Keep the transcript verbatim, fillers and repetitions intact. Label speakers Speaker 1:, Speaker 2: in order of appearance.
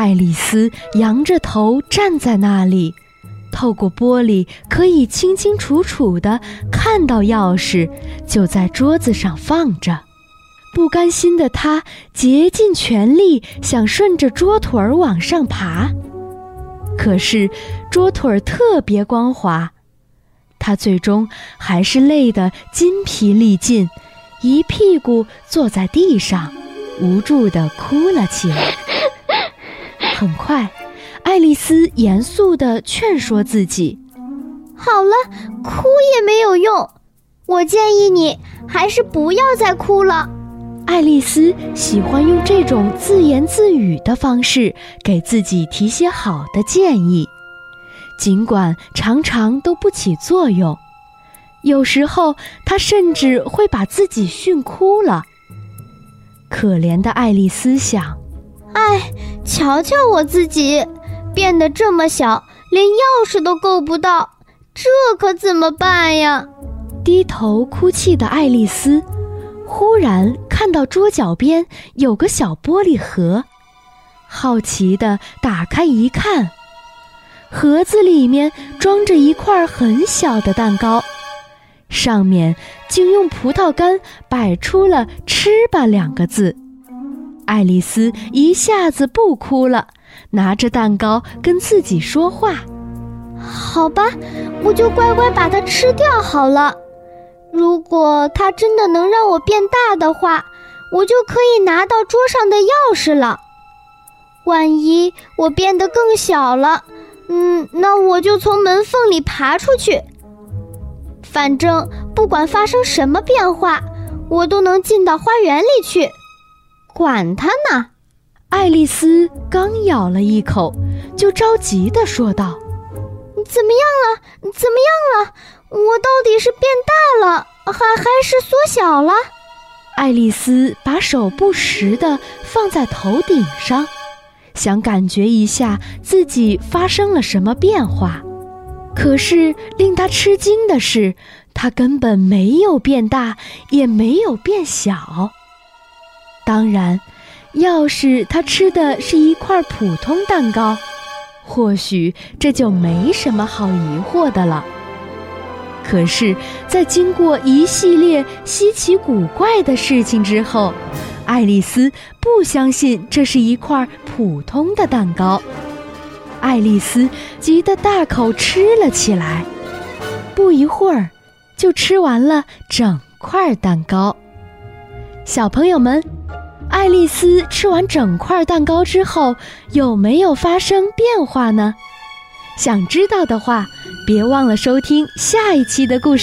Speaker 1: 爱丽丝仰着头站在那里，透过玻璃可以清清楚楚地看到钥匙就在桌子上放着。不甘心的她竭尽全力想顺着桌腿儿往上爬，可是桌腿儿特别光滑，她最终还是累得筋疲力尽，一屁股坐在地上，无助地哭了起来。很快，爱丽丝严肃地劝说自己：
Speaker 2: 好了，哭也没有用，我建议你还是不要再哭了。
Speaker 1: 爱丽丝喜欢用这种自言自语的方式给自己提些好的建议，尽管常常都不起作用，有时候她甚至会把自己训哭了。可怜的爱丽丝想，
Speaker 2: 哎，瞧瞧我自己，变得这么小，连钥匙都够不到，这可怎么办呀？
Speaker 1: 低头哭泣的爱丽丝忽然看到桌角边有个小玻璃盒，好奇地打开一看，盒子里面装着一块很小的蛋糕，上面竟用葡萄干摆出了吃吧两个字。爱丽丝一下子不哭了，拿着蛋糕跟自己说话：
Speaker 2: 好吧，我就乖乖把它吃掉好了。如果它真的能让我变大的话，我就可以拿到桌上的钥匙了。万一我变得更小了，嗯，那我就从门缝里爬出去。反正不管发生什么变化，我都能进到花园里去。管它呢！
Speaker 1: 爱丽丝刚咬了一口，就着急地说道：
Speaker 2: 怎么样了？怎么样了？我到底是变大了，还还是缩小了？
Speaker 1: 爱丽丝把手不时地放在头顶上，想感觉一下自己发生了什么变化。可是令她吃惊的是，她根本没有变大，也没有变小。当然，要是她吃的是一块普通蛋糕，或许这就没什么好疑惑的了。可是，在经过一系列稀奇古怪的事情之后，爱丽丝不相信这是一块普通的蛋糕。爱丽丝急得大口吃了起来，不一会儿就吃完了整块蛋糕。小朋友们，爱丽丝吃完整块蛋糕之后，有没有发生变化呢？想知道的话，别忘了收听下一期的故事。